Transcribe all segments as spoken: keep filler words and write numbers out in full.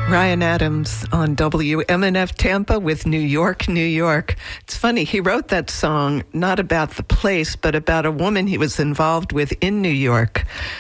Ryan Adams on W M N F Tampa with New York, New York. It's funny, he wrote that song not about the place, but about a woman he was involved with in New York.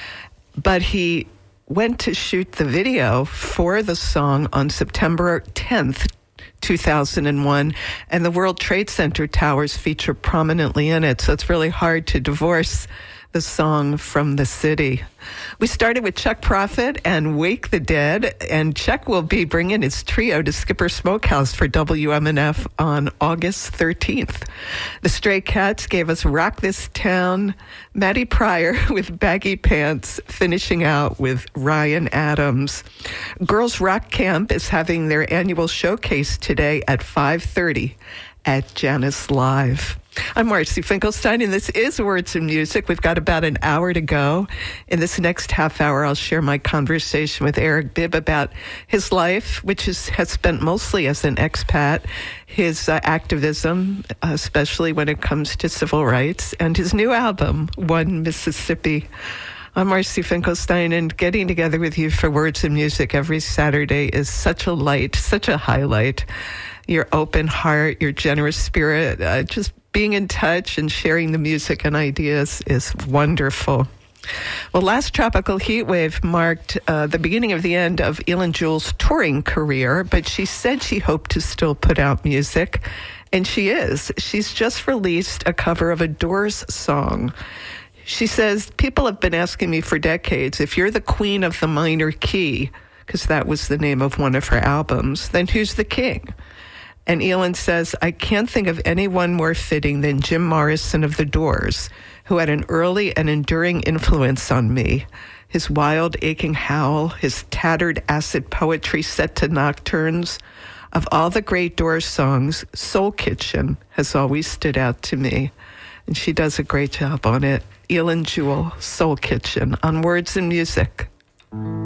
But he went to shoot the video for the song on September tenth, two thousand one, and the World Trade Center towers feature prominently in it, so it's really hard to divorce the song from the city. We started with Chuck Prophet and Wake the Dead, and Chuck will be bringing his trio to Skipper Smokehouse for W M N F on August thirteenth. The Stray Cats gave us Rock This Town, Maddie Pryor with Baggy Pants, finishing out with Ryan Adams. Girls Rock Camp is having their annual showcase today at five thirty at Janice Live. I'm Marcy Finkelstein, and this is Words and Music. We've got about an hour to go. In this next half hour, I'll share my conversation with Eric Bibb about his life, which is, has spent mostly as an expat, his uh, activism, uh, especially when it comes to civil rights, and his new album, One Mississippi. I'm Marcy Finkelstein, and getting together with you for Words and Music every Saturday is such a light, such a highlight. Your open heart, your generous spirit, uh, just being in touch and sharing the music and ideas is wonderful. Well, last Tropical Heat Wave marked uh, the beginning of the end of Eilen Jewell's touring career, but she said she hoped to still put out music, and she is. She's just released a cover of a Doors song. She says, people have been asking me for decades, if you're the queen of the minor key, because that was the name of one of her albums, then who's the king? And Eilen says, I can't think of anyone more fitting than Jim Morrison of The Doors, who had an early and enduring influence on me. His wild, aching howl, his tattered acid poetry set to nocturnes. Of all the great Doors songs, Soul Kitchen has always stood out to me. And she does a great job on it. Eilen Jewell, Soul Kitchen, on Words and Music.